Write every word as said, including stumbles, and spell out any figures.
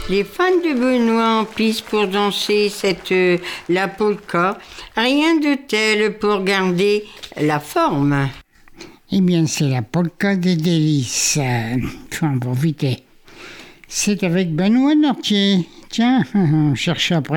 Les fans de Benoît en piste pour danser cette euh, la polka, rien de tel pour garder la forme. Eh bien, c'est la polka des délices. Il faut en profiter. C'est avec Benoît Nortier. Tiens, on cherche après.